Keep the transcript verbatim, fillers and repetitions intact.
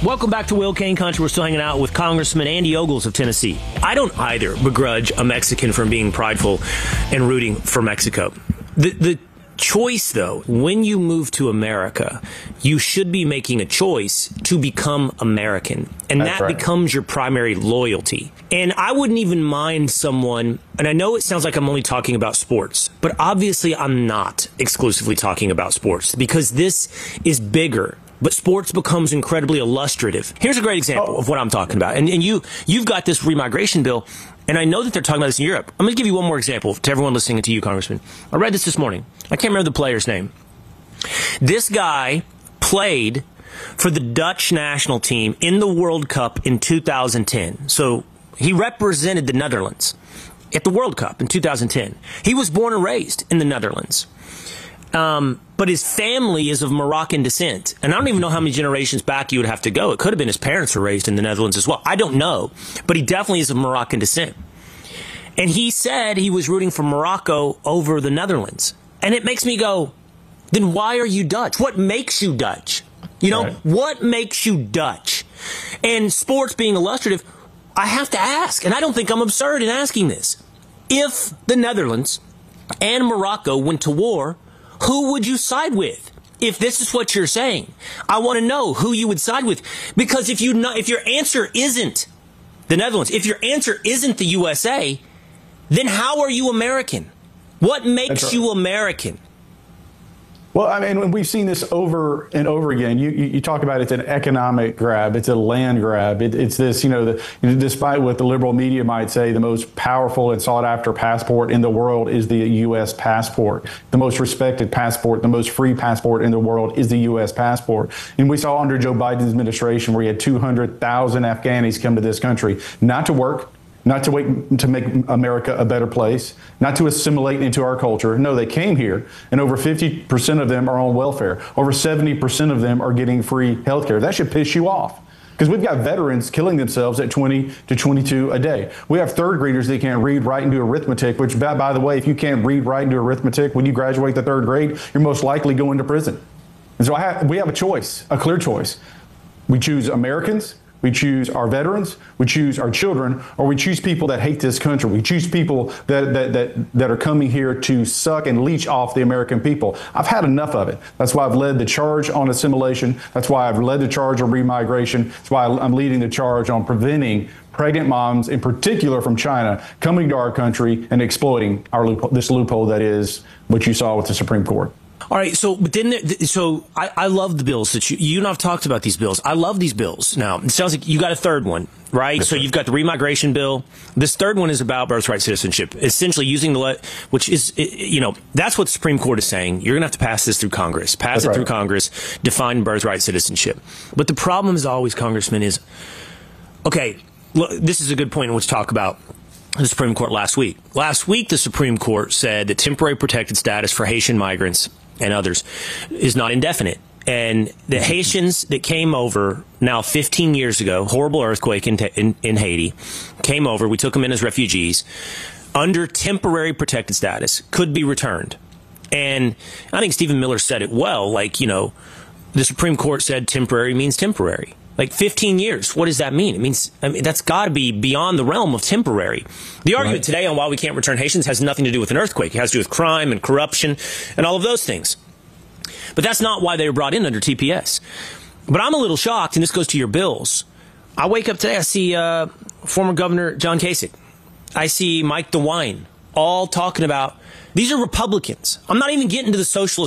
Welcome back to Will Cain Country. We're still hanging out with Congressman Andy Ogles of Tennessee. I don't either begrudge a Mexican from being prideful and rooting for Mexico. The, the choice, though, when you move to America, you should be making a choice to become American. And That's that right. becomes your primary loyalty. And I wouldn't even mind someone, and I know it sounds like I'm only talking about sports, but obviously I'm not exclusively talking about sports because this is bigger. But sports becomes incredibly illustrative. Here's a great example Oh. of what I'm talking about. And, and you, you've got this remigration bill, and I know that they're talking about this in Europe. I'm going to give you one more example to everyone listening to you, Congressman. I read this this morning. I can't remember the player's name. This guy played for the Dutch national team in the World Cup in two thousand ten. So he represented the Netherlands at the World Cup in two thousand ten. He was born and raised in the Netherlands. Um, but his family is of Moroccan descent. And I don't even know how many generations back you would have to go. It could have been his parents were raised in the Netherlands as well. I don't know. But he definitely is of Moroccan descent. And he said he was rooting for Morocco over the Netherlands. And it makes me go, then why are you Dutch? What makes you Dutch? You know, Right. what makes you Dutch? And sports being illustrative, I have to ask, and I don't think I'm absurd in asking this. If the Netherlands and Morocco went to war, who would you side with? If this is what you're saying, I want to know who you would side with. Because if you know, if your answer isn't the Netherlands, if your answer isn't the U S A, then how are you American? What makes right. you American? Well, I mean, we've seen this over and over again. You, you, you talk about it's an economic grab. It's a land grab. It, it's this, you know, the, you know, despite what the liberal media might say, the most powerful and sought after passport in the world is the U S passport. The most respected passport, the most free passport in the world is the U S passport. And we saw under Joe Biden's administration where he had two hundred thousand Afghanis come to this country, not to work, not to wait to make America a better place, not to assimilate into our culture. No, they came here, and over fifty percent of them are on welfare. Over seventy percent of them are getting free health care. That should piss you off, because we've got veterans killing themselves at twenty to twenty-two a day. We have third graders that can't read, write, and do arithmetic, which, by, by the way, if you can't read, write, and do arithmetic when you graduate the third grade, you're most likely going to prison. And so I have, we have a choice, a clear choice. We choose Americans. We choose our veterans, we choose our children, or we choose people that hate this country. We choose people that, that, that, that are coming here to suck and leech off the American people. I've had enough of it. That's why I've led the charge on assimilation. That's why I've led the charge on remigration. That's why I'm leading the charge on preventing pregnant moms, in particular from China, coming to our country and exploiting our loophole, this loophole that is what you saw with the Supreme Court. All right, so but then, so I, I love the bills that you you and I've talked about these bills. I love these bills. Now it sounds like you got a third one, right? Yes, so sir. you've got the remigration bill. This third one is about birthright citizenship, essentially using the le- which is you know that's what the Supreme Court is saying. You're gonna have to pass this through Congress, pass That's it right. through Congress, define birthright citizenship. But the problem is always, Congressman, is okay. Look, this is a good point in which to talk about the Supreme Court last week. Last week, the Supreme Court said that temporary protected status for Haitian migrants and others is not indefinite. And the Haitians that came over now fifteen years ago, horrible earthquake in, in, in Haiti, came over. We took them in as refugees under temporary protected status, could be returned. And I think Stephen Miller said it well. Like, you know, the Supreme Court said temporary means temporary. Like fifteen years, what does that mean? It means, I mean, that's got to be beyond the realm of temporary. The argument Right. today on why we can't return Haitians has nothing to do with an earthquake. It has to do with crime and corruption and all of those things. But that's not why they were brought in under T P S. But I'm a little shocked, and this goes to your bills. I wake up today, I see uh, former Governor John Kasich. I see Mike DeWine, all talking about, these are Republicans. I'm not even getting to the socialist